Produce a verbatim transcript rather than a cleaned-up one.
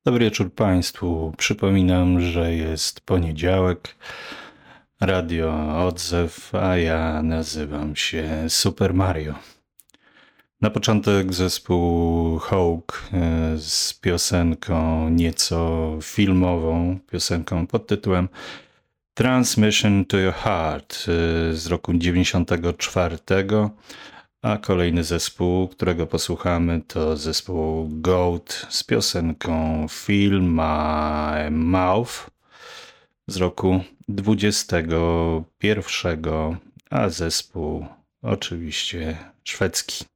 Dobry wieczór Państwu. Przypominam, że jest poniedziałek, Radio Odzew, a ja nazywam się Super Mario. Na początek zespół Hawk z piosenką nieco filmową, piosenką pod tytułem Transmission to Your Heart z roku dziewięćdziesiątego czwartego, a kolejny zespół, którego posłuchamy, to zespół Goat z piosenką Feel My Mouth z roku dwudziestego pierwszego, a zespół oczywiście szwedzki.